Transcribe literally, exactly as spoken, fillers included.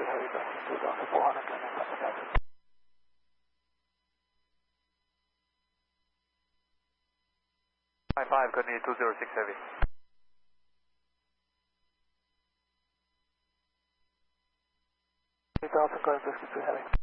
sixty-two heavy, two thousand four hundred, landing Papa Delta. five five, continue two zero six heavy. two thousand, going sixty-two heavy.